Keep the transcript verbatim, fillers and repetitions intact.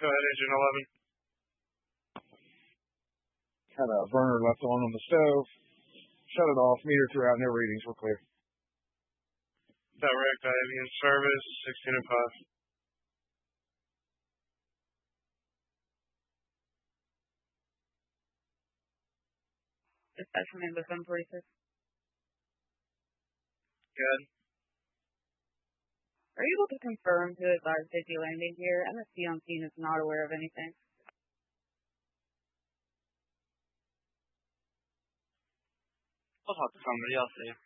Go ahead, Agent eleven. Had a burner left on on the stove. Shut it off. Meter threw out. No readings. We're clear. Direct I V in service, sixteen and five. Dispatch from Ambulance seven forty-six. Good. Are you able to confirm who advised safety landing here? M S P on scene is not aware of anything. I'll talk to somebody. I'll see.